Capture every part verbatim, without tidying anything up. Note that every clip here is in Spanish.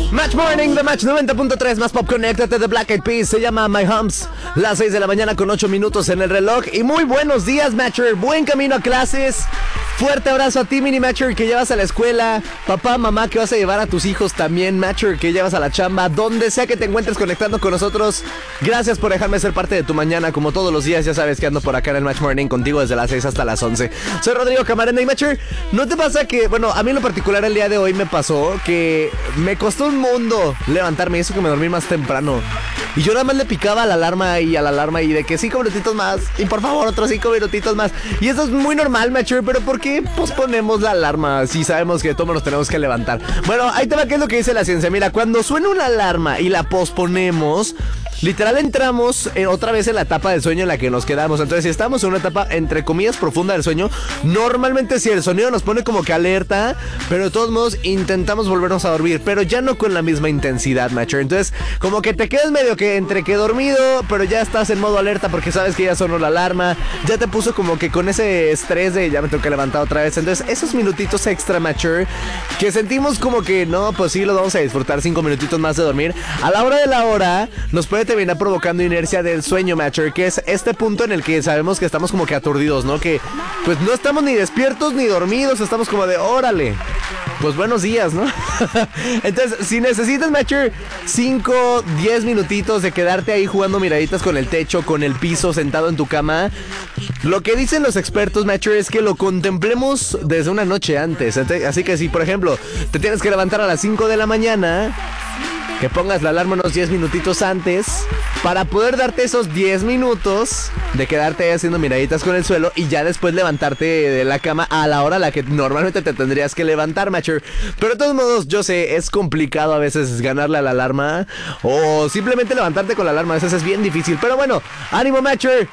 Match Morning de Match noventa punto tres más Pop, conéctate de Black Eyed Peas. Se llama My Humps. Las seis de la mañana con ocho minutos en el reloj. Y muy buenos días, Matcher. Buen camino a clases. Fuerte abrazo a ti, Mini Matcher, que llevas a la escuela. Papá, mamá, que vas a llevar a tus hijos también. Matcher, que llevas a la chamba. Donde sea que te encuentres conectando con nosotros. Gracias por dejarme ser parte de tu mañana. Como todos los días, ya sabes que ando por acá en el Match Morning contigo desde las seis hasta las once. Soy Rodrigo Camarena. Y Matcher, ¿no te pasa que, bueno, a mí en lo particular el día de hoy me pasó que me costó un mundo levantarme? Eso que me dormí más temprano. Y yo nada más le picaba a la alarma y a la alarma y de que cinco minutitos más. Y por favor, otros cinco minutitos más. Y eso es muy normal, Matcher, pero ¿por qué posponemos la alarma si sabemos que todos nos tenemos que levantar? Bueno, ahí te va qué es lo que dice la ciencia. Mira, cuando suena una alarma y la posponemos, literal entramos en, otra vez en la etapa del sueño en la que nos quedamos. Entonces, si estamos en una etapa, entre comillas, profunda del sueño, normalmente sí, el sonido nos pone como que alerta, pero de todos modos intentamos volvernos a dormir, pero ya no con la misma intensidad, Matcher. Entonces, como que te quedas medio que entre que dormido, pero ya estás en modo alerta porque sabes que ya sonó la alarma, ya te puso como que con ese estrés de ya me tengo que levantar otra vez. Entonces, esos minutitos extra, Matcher, que sentimos como que no, pues sí, los vamos a disfrutar cinco minutitos más de dormir, a la hora de la hora nos puede terminar provocando inercia del sueño, Matcher, que es este punto en el que sabemos que estamos como que aturdidos, ¿no? Que pues no estamos ni despiertos ni dormidos, estamos como de órale, pues buenos días, ¿no? Entonces, si necesitas, Matcher, cinco, diez minutitos de quedarte ahí jugando miraditas con el techo, con el piso, sentado en tu cama, lo que dicen los expertos, Matcher, es que lo contemplemos desde una noche antes. Así que si, por ejemplo, te tienes que levantar a las cinco de la mañana, que pongas la alarma unos diez minutitos antes para poder darte esos diez minutos de quedarte ahí haciendo miraditas con el suelo y ya después levantarte de la cama a la hora a la que normalmente te tendrías que levantar, Matcher. Pero de todos modos, yo sé, es complicado a veces ganarle a la alarma o simplemente levantarte con la alarma. A veces es bien difícil, pero bueno, ánimo, Matcher.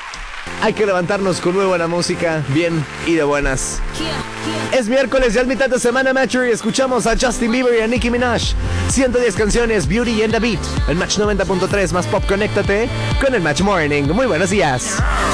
Hay que levantarnos con muy buena música, bien y de buenas. Es miércoles, ya es mitad de semana, Matcher, y escuchamos a Justin Bieber y a Nicki Minaj. ciento diez canciones, Beauty and the Beat. El Match noventa punto tres más Pop, conéctate con el Match Morning. Muy buenos días.